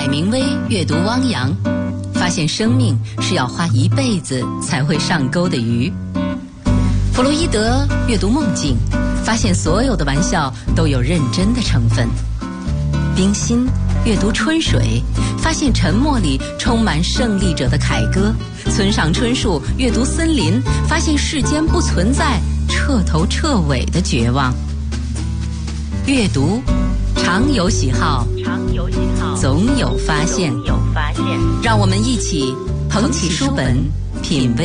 海明威阅读汪洋，发现生命是要花一辈子才会上钩的鱼。弗洛伊德阅读梦境，发现所有的玩笑都有认真的成分。冰心阅读春水，发现沉默里充满胜利者的凯歌。村上春树阅读森林，发现世间不存在彻头彻尾的绝望。阅读常有喜好，总有发现。让我们一起捧起书本，品味